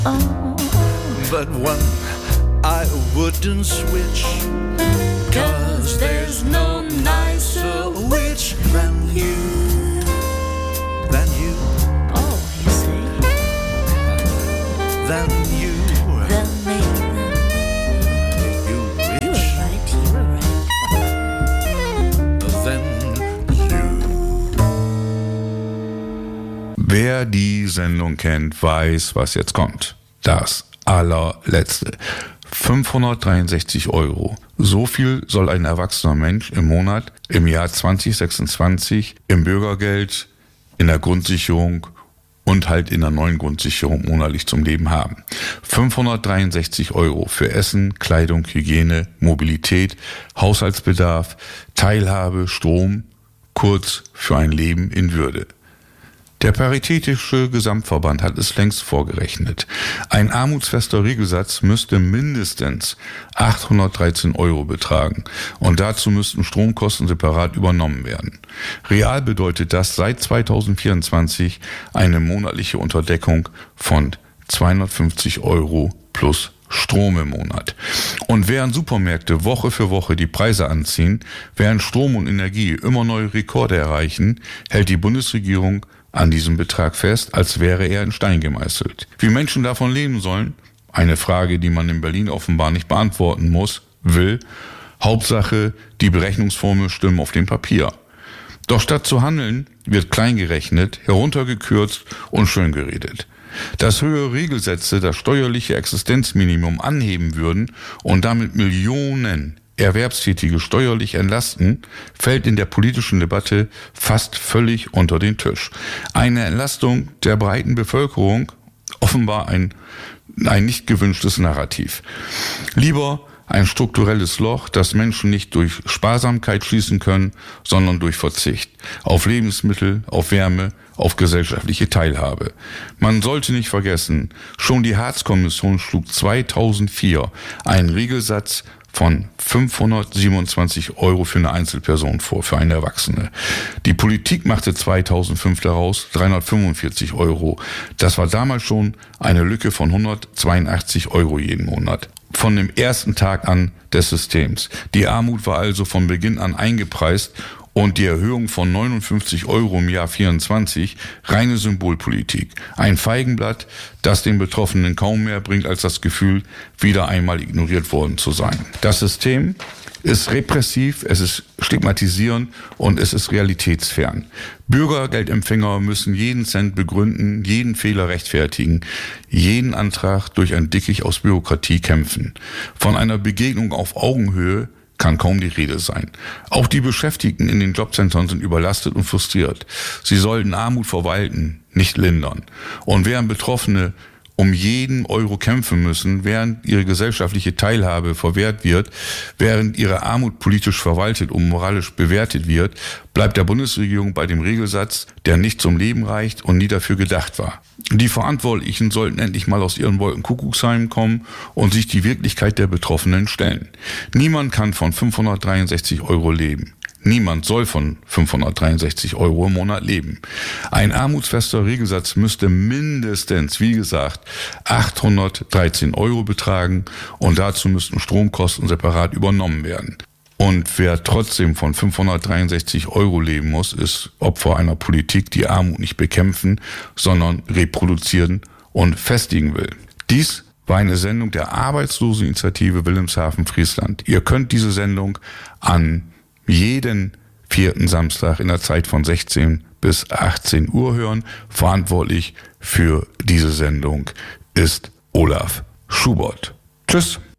But one I wouldn't switch, 'cause there's no nicer witch than you. Than you. Oh, you see. Than you. Than me. You You witch. were right, you were right. Than you. Wer die Sendung kennt, weiß, was jetzt kommt. Das allerletzte. 563 €. So viel soll ein erwachsener Mensch im Monat im Jahr 2026 im Bürgergeld, in der Grundsicherung und halt in der neuen Grundsicherung monatlich zum Leben haben. 563 € für Essen, Kleidung, Hygiene, Mobilität, Haushaltsbedarf, Teilhabe, Strom, kurz für ein Leben in Würde. Der Paritätische Gesamtverband hat es längst vorgerechnet. Ein armutsfester Regelsatz müsste mindestens 813 € betragen und dazu müssten Stromkosten separat übernommen werden. Real bedeutet das seit 2024 eine monatliche Unterdeckung von 250 € plus Strom im Monat. Und während Supermärkte Woche für Woche die Preise anziehen, während Strom und Energie immer neue Rekorde erreichen, hält die Bundesregierung an diesem Betrag fest, als wäre er in Stein gemeißelt. Wie Menschen davon leben sollen, eine Frage, die man in Berlin offenbar nicht beantworten will. Hauptsache, die Berechnungsformel stimmen auf dem Papier. Doch statt zu handeln, wird klein gerechnet, heruntergekürzt und schön geredet. Dass höhere Regelsätze das steuerliche Existenzminimum anheben würden und damit Millionen Erwerbstätige steuerlich entlasten, fällt in der politischen Debatte fast völlig unter den Tisch. Eine Entlastung der breiten Bevölkerung, offenbar ein nicht gewünschtes Narrativ. Lieber ein strukturelles Loch, das Menschen nicht durch Sparsamkeit schließen können, sondern durch Verzicht auf Lebensmittel, auf Wärme, auf gesellschaftliche Teilhabe. Man sollte nicht vergessen, schon die Hartz-Kommission schlug 2004 einen Regelsatz von 527 € für eine Einzelperson vor, für eine Erwachsene. Die Politik machte 2005 daraus 345 €. Das war damals schon eine Lücke von 182 € jeden Monat. Von dem ersten Tag an des Systems. Die Armut war also von Beginn an eingepreist und die Erhöhung von 59 € im Jahr 24 reine Symbolpolitik. Ein Feigenblatt, das den Betroffenen kaum mehr bringt als das Gefühl, wieder einmal ignoriert worden zu sein. Das System ist repressiv, es ist stigmatisierend und es ist realitätsfern. Bürgergeldempfänger müssen jeden Cent begründen, jeden Fehler rechtfertigen, jeden Antrag durch ein Dickicht aus Bürokratie kämpfen. Von einer Begegnung auf Augenhöhe kann kaum die Rede sein. Auch die Beschäftigten in den Jobcentern sind überlastet und frustriert. Sie sollten Armut verwalten, nicht lindern. Und während Betroffene um jeden Euro kämpfen müssen, während ihre gesellschaftliche Teilhabe verwehrt wird, während ihre Armut politisch verwaltet und moralisch bewertet wird, bleibt der Bundesregierung bei dem Regelsatz, der nicht zum Leben reicht und nie dafür gedacht war. Die Verantwortlichen sollten endlich mal aus ihren Wolkenkuckucksheimen kommen und sich die Wirklichkeit der Betroffenen stellen. Niemand kann von 563 € leben. Niemand soll von 563 € im Monat leben. Ein armutsfester Regelsatz müsste mindestens, wie gesagt, 813 € betragen und dazu müssten Stromkosten separat übernommen werden. Und wer trotzdem von 563 € leben muss, ist Opfer einer Politik, die Armut nicht bekämpfen, sondern reproduzieren und festigen will. Dies war eine Sendung der Arbeitsloseninitiative Wilhelmshaven-Friesland. Ihr könnt diese Sendung an jeden 4. Samstag in der Zeit von 16 bis 18 Uhr hören. Verantwortlich für diese Sendung ist Olaf Schubert. Tschüss.